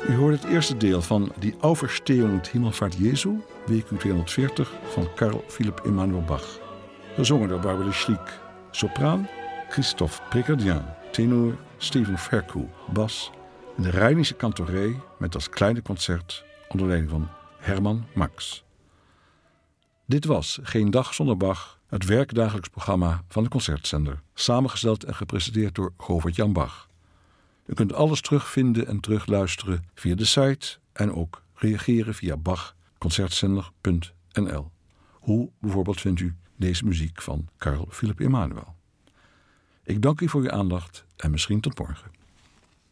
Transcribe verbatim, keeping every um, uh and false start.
U hoort het eerste deel van Die Auferstehung und Himmelfahrt Jesu, W Q tweehonderdveertig van Carl Philipp Emanuel Bach. Gezongen door Barbara Schliek, sopraan Christophe Pricardien, tenor Steven Ferkou, bas en de Rijnische Kantoré met als kleine concert onder leiding van Herman Max. Dit was Geen Dag Zonder Bach, het werkdagelijks programma van de Concertzender, samengesteld en gepresenteerd door Govert-Jan Bach. U kunt alles terugvinden en terugluisteren via de site en ook reageren via bach concertzender punt n l. Hoe bijvoorbeeld vindt u deze muziek van Carl Philipp Emanuel? Ik dank u voor uw aandacht en misschien tot morgen.